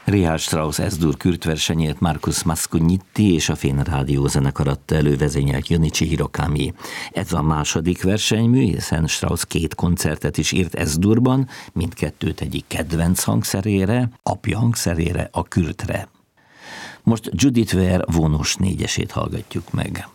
Richard Strauss S-dur Kürt versenyét Marcus Mascagnetti és a Fén Rádió zenekar adta elő, vezényelt Junichi Hirokami. Ez a második versenymű, hiszen Strauss 2 koncertet is írt S-durban, mindkettőt egyik kedvenc hangszerére, apja hangszerére, a Kürtre. Most Judith Ware vonós 4-esét hallgatjuk meg.